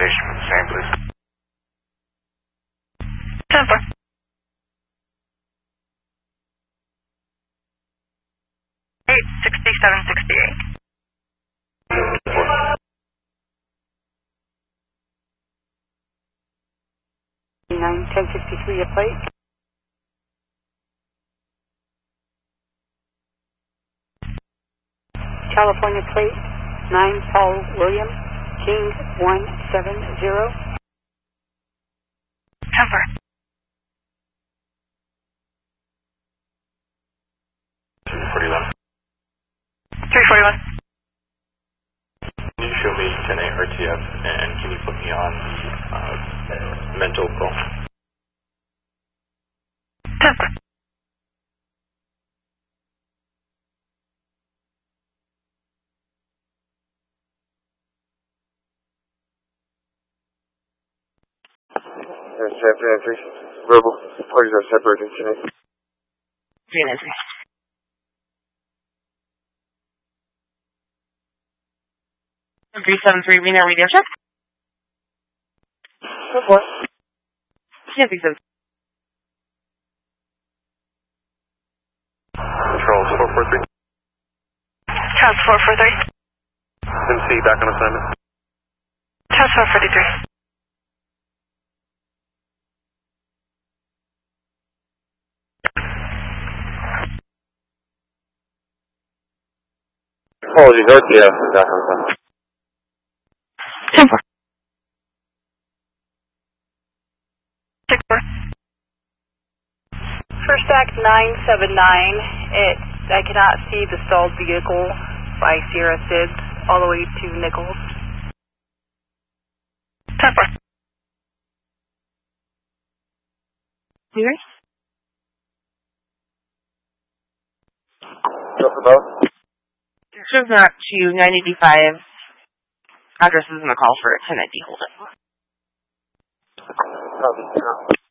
station for the same, please. 10-4. Eight 6768. 1063 a plate. California plate 9 Paul William King 170. 10-4. 341. 341. Can you show me 10A RTF and can you put me on the mental call? 10-4. 393. Verbal. Parties are separated tonight. 393. 373 Reno radio check. 4-4. Yeah, 373. Control 443. Task 443. MC back on assignment. Task 443. Apologies, RTF is back on assignment. 10-4. 6-4. First act 979. I cannot see the stalled vehicle by Sierra Sids all the way to Nichols. 10-4. Clear? Go for both. Shows not to 985. Address is in the call for a 1090 hold up. Copy.